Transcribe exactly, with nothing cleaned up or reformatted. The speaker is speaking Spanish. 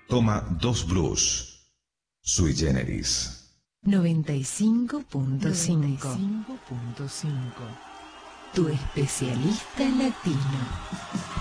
Toma dos blues. Sui generis. noventa y cinco punto cinco. Tu especialista latino.